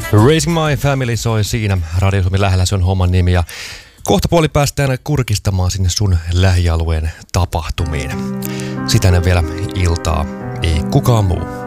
Raising My Family soi siinä. Radio Suomi lähellä, se on homman nimi. Ja kohta puoli päästään kurkistamaan sinne sun lähialueen tapahtumiin. Sitä ennen vielä iltaa. Ei kukaan muu.